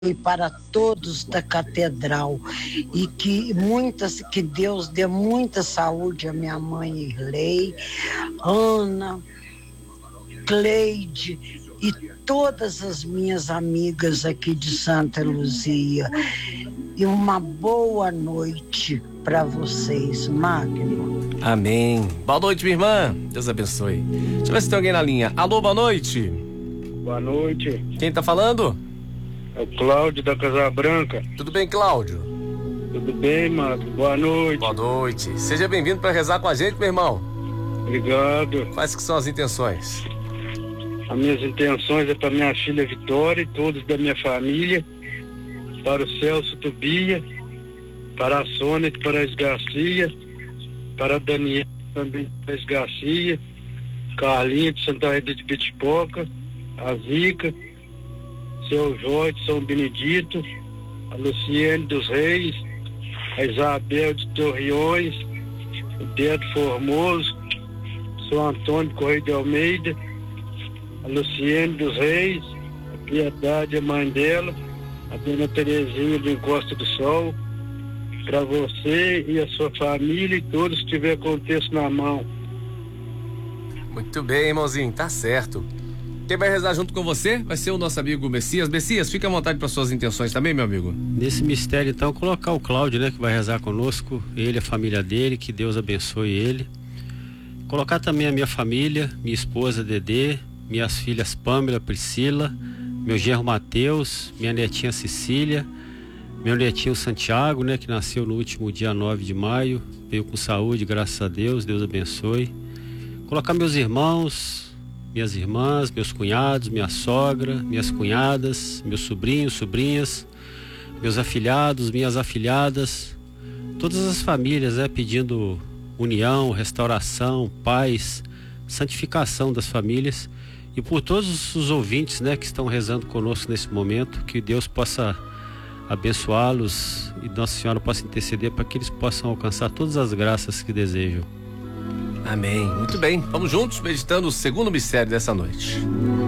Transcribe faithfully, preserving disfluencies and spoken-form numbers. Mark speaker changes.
Speaker 1: e para todos da catedral, e que muitas, que Deus dê muita saúde à minha mãe Irlei, Ana, Cleide e todas as minhas amigas aqui de Santa Luzia. E uma boa noite para vocês, Magno.
Speaker 2: Amém. Boa noite, minha irmã. Deus abençoe. Deixa eu ver se tem alguém na linha. Alô, boa noite.
Speaker 3: Boa noite.
Speaker 2: Quem tá falando?
Speaker 3: É o Cláudio da Casa Branca.
Speaker 2: Tudo bem, Cláudio?
Speaker 3: Tudo bem, Magno? Boa noite.
Speaker 2: Boa noite. Seja bem-vindo para rezar com a gente, meu irmão.
Speaker 3: Obrigado.
Speaker 2: Quais que são as intenções?
Speaker 3: As minhas intenções é para minha filha Vitória e todos da minha família, para o Celso Tubia, para a Sônia de Parais Garcia, para a Daniela também de Parais Garcia, Carlinha de Santa Rita de Bitipoca, a Zica, seu Jorge de São Benedito, a Luciene dos Reis, a Isabel de Torreões, o Dedo Formoso, São Antônio de Correio de Almeida, a Luciene dos Reis, a Piedade, a mãe dela, a Dona Terezinha do Encosta do Sol, para você e a sua família e todos que tiver contexto na mão.
Speaker 2: Muito bem, irmãozinho, tá certo. Quem vai rezar junto com você vai ser o nosso amigo Messias. Messias, fica à vontade para suas intenções também, meu amigo.
Speaker 4: Nesse mistério, então, colocar o Cláudio, né, que vai rezar conosco, ele, a família dele, que Deus abençoe ele. Colocar também a minha família, minha esposa Dedê, minhas filhas Pâmela, Priscila, meu genro Mateus, minha netinha Cecília, meu netinho Santiago, né, que nasceu no último dia nove de maio, veio com saúde, graças a Deus, Deus abençoe. Colocar meus irmãos, minhas irmãs, meus cunhados, minha sogra, minhas cunhadas, meus sobrinhos, sobrinhas, meus afilhados, minhas afilhadas, todas as famílias, né, pedindo união, restauração, paz, santificação das famílias, e por todos os ouvintes, né, que estão rezando conosco nesse momento, que Deus possa abençoá-los e Nossa Senhora possa interceder para que eles possam alcançar todas as graças que desejam.
Speaker 2: Amém. Muito bem. Vamos juntos meditando o segundo mistério dessa noite.